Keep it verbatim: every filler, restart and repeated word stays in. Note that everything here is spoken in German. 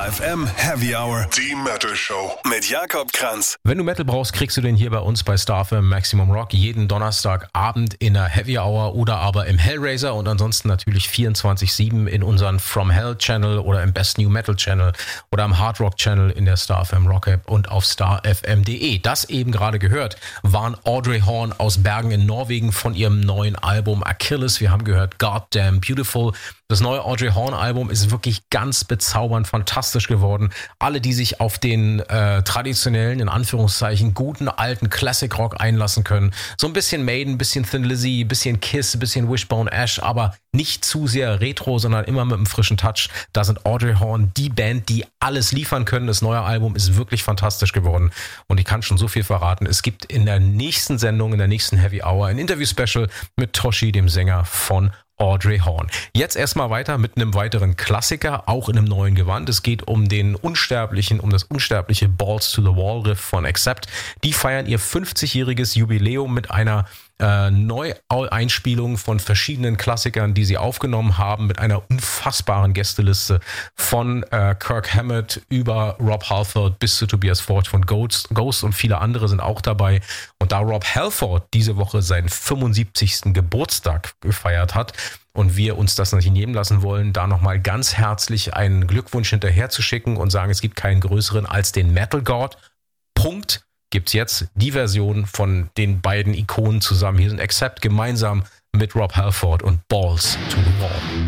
Star F M Heavy Hour, die Metal Show mit Jakob Kranz. Wenn du Metal brauchst, kriegst du den hier bei uns bei Star F M Maximum Rock jeden Donnerstagabend in der Heavy Hour oder aber im Hellraiser und ansonsten natürlich vierundzwanzig sieben in unseren From Hell Channel oder im Best New Metal Channel oder am Hard Rock Channel in der Star F M Rock App und auf star f m punkt d e. Das eben gerade gehört, waren Audrey Horne aus Bergen in Norwegen von ihrem neuen Album Achilles. Wir haben gehört Goddamn Beautiful. Das neue Audrey Horne Album ist wirklich ganz bezaubernd, fantastisch geworden. Alle, die sich auf den äh, traditionellen, in Anführungszeichen, guten alten Classic Rock einlassen können. So ein bisschen Maiden, ein bisschen Thin Lizzy, ein bisschen Kiss, ein bisschen Wishbone Ash, aber nicht zu sehr retro, sondern immer mit einem frischen Touch. Da sind Audrey Horne die Band, die alles liefern können. Das neue Album ist wirklich fantastisch geworden. Und ich kann schon so viel verraten. Es gibt in der nächsten Sendung, in der nächsten Heavy Hour, ein Interview-Special mit Toshi, dem Sänger von Audrey Horne. Jetzt erstmal weiter mit einem weiteren Klassiker, auch in einem neuen Gewand. Es geht um den unsterblichen, um das unsterbliche Balls to the Wall Riff von Accept. Die feiern ihr fünfzigjähriges Jubiläum mit einer äh, Neueinspielung von verschiedenen Klassikern, die sie aufgenommen haben, mit einer unfassbaren Gästeliste von äh, Kirk Hammett über Rob Halford bis zu Tobias Forge von Ghost, Ghost und viele andere sind auch dabei. Und da Rob Halford diese Woche seinen fünfundsiebzigsten Geburtstag gefeiert hat, und wir uns das nicht nehmen lassen wollen, da nochmal ganz herzlich einen Glückwunsch hinterher zu schicken und sagen, es gibt keinen größeren als den Metal God. Punkt. Gibt's jetzt die Version von den beiden Ikonen zusammen. Hier sind Accept gemeinsam mit Rob Halford und Balls to the Wall.